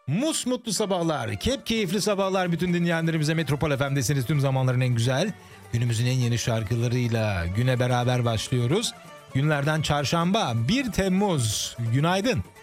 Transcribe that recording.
Mutlu sabahlar, keyifli sabahlar bütün dinleyenlerimize. Metropol FM'desiniz, tüm zamanların en güzel, günümüzün en yeni şarkılarıyla güne beraber başlıyoruz. Günlerden çarşamba 1 Temmuz, günaydın.